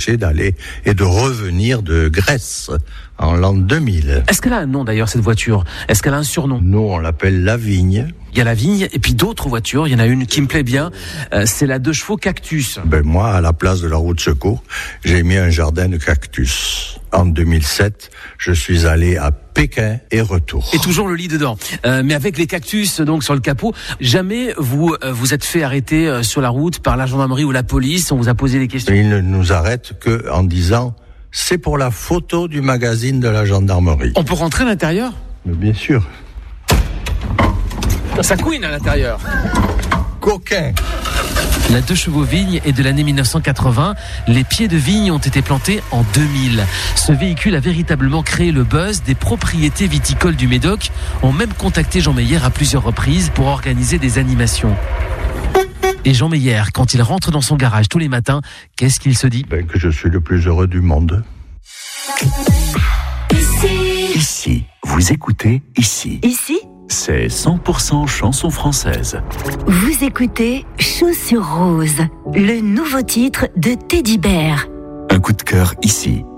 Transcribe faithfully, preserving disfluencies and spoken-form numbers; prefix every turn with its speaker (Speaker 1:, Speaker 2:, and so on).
Speaker 1: empêcher d'aller et de revenir de Grèce en l'an deux mille.
Speaker 2: Est-ce qu'elle a un nom d'ailleurs, cette voiture ? Est-ce qu'elle a un surnom ?
Speaker 1: Nous, on l'appelle la Vigne.
Speaker 2: Il y a la Vigne et puis d'autres voitures. Il y en a une qui me plaît bien, euh, c'est la deux chevaux Cactus.
Speaker 1: Ben moi, à la place de la roue de secours, j'ai mis un jardin de cactus. En deux mille sept, je suis allé à Pékin et retour.
Speaker 2: Et toujours le lit dedans. Euh, mais avec les cactus donc sur le capot, jamais vous euh, vous êtes fait arrêter euh, sur la route par la gendarmerie ou la police, on vous a posé des questions.
Speaker 1: Ils ne nous arrêtent que en disant « c'est pour la photo du magazine de la gendarmerie ».
Speaker 2: On peut rentrer à l'intérieur ?
Speaker 1: Mais bien sûr.
Speaker 2: Ça couine à l'intérieur.
Speaker 1: Coquin.
Speaker 2: La deux chevaux Vigne est de l'année mille neuf cent quatre-vingts. Les pieds de vigne ont été plantés en deux mille. Ce véhicule a véritablement créé le buzz. Des propriétés viticoles du Médoc ont même contacté Jean Meyer à plusieurs reprises pour organiser des animations. Et Jean Meyer, quand il rentre dans son garage tous les matins, qu'est-ce qu'il se dit ?
Speaker 1: Ben, que je suis le plus heureux du monde.
Speaker 3: Ici.
Speaker 4: Ici, vous écoutez Ici.
Speaker 3: Ici,
Speaker 4: C'est cent pour cent chanson française.
Speaker 3: vous écoutez Chaussures Roses, le nouveau titre de Teddy Bear.
Speaker 4: Un coup de cœur ici.